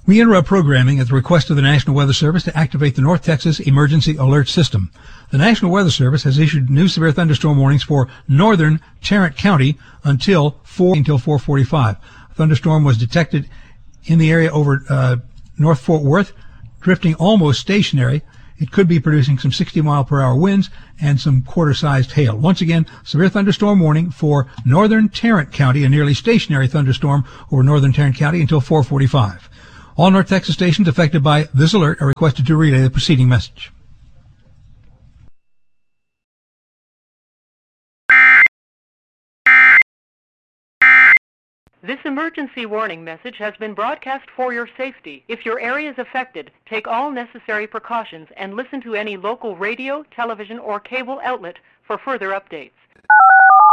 We interrupt programming at the request of the National Weather Service to activate the North Texas Emergency Alert System. The National Weather Service has issued new severe thunderstorm warnings for northern Tarrant County until 4:45. A thunderstorm was detected in the area over North Fort Worth, drifting almost stationary. It could be producing some 60-mile-per-hour winds and some quarter-sized hail. Once again, severe thunderstorm warning for northern Tarrant County, a nearly stationary thunderstorm over northern Tarrant County until 4:45. All North Texas stations affected by this alert are requested to relay the preceding message. This emergency warning message has been broadcast for your safety. If your area is affected, take all necessary precautions and listen to any local radio, television, or cable outlet for further updates.